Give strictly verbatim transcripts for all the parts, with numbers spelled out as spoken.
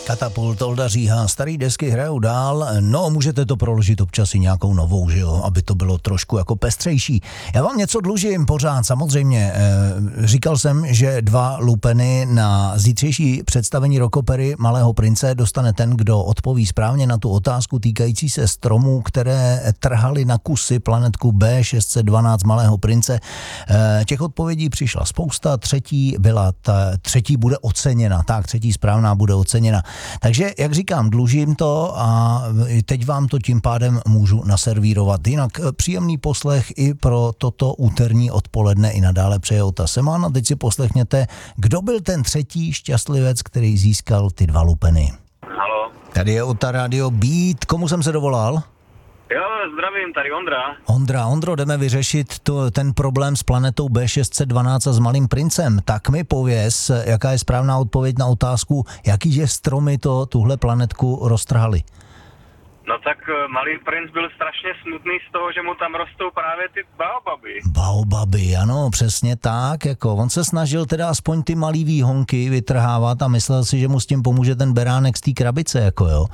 Katapult, Olda Říha, starý desky hrajou dál, no můžete to proložit občas i nějakou novou, že jo, aby to bylo trošku jako pestřejší. Já vám něco dlužím pořád, samozřejmě. E, říkal jsem, že dva lupeny na zítřejší představení rockopery Malého prince dostane ten, kdo odpoví správně na tu otázku týkající se stromů, které trhaly na kusy planetku bé šest set dvanáct Malého prince. E, těch odpovědí přišla spousta, třetí byla, ta třetí bude oceněna, tak třetí správná bude oceněna. Takže, jak říkám, dlužím to a teď vám to tím pádem můžu naservírovat. Jinak příjemný poslech i pro toto úterní odpoledne i nadále přeje Ota Seman. A teď si poslechněte, kdo byl ten třetí šťastlivec, který získal ty dva lupeny. Halo. Tady je Ota Radio Beat. Komu jsem se dovolal? Jo, zdravím, tady Ondra. Ondra, Ondro, jdeme vyřešit to, ten problém s planetou bé šest set dvanáct a s Malým princem. Tak mi pověz, jaká je správná odpověď na otázku, jaký že stromy to tuhle planetku roztrhaly. No tak Malý princ byl strašně smutný z toho, že mu tam rostou právě ty baobaby. Baobaby, ano, přesně tak, jako on se snažil teda aspoň ty malý výhonky vytrhávat a myslel si, že mu s tím pomůže ten beránek z té krabice, jako jo.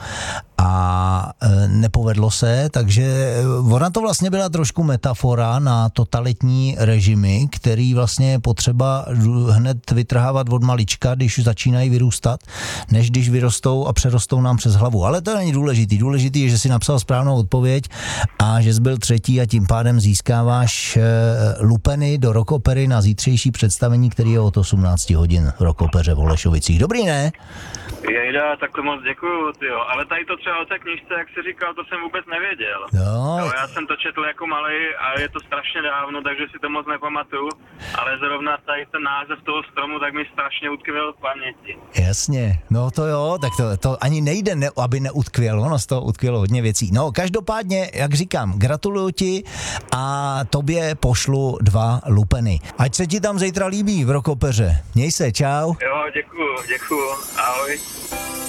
A e, nepovedlo se, takže ona to vlastně byla trošku metafora na totalitní režimy, který vlastně je potřeba hned vytrhávat od malička, když začínají vyrůstat, než když vyrostou a přerostou nám přes hlavu. Ale to není důležitý. Důležitý je, že si napsal správnou odpověď a že jsi byl třetí a tím pádem získáváš e, lupeny do rockopery na zítřejší představení, který je od osmnáct hodin v rockopeře v Holešovicích. Dobrý, ne? Jejda, tak to moc děkuju, tyjo. Ale tady to třeba o té knížce, jak jsi říkal, to jsem vůbec nevěděl. No. No, já jsem to četl jako malý a je to strašně dávno, takže si to moc nepamatuju. Ale zrovna tady ten název toho stromu tak mi strašně utkvěl v paměti. Jasně, no to jo, tak to, to ani nejde, ne, aby neutkvěl, ono z toho utkvělo hodně věcí. No každopádně, jak říkám, gratuluju ti a tobě pošlu dva lupeny. Ať se ti tam zítra líbí v rockopeře. Měj se, čau. Jo, děkuju, děkuju, ahoj.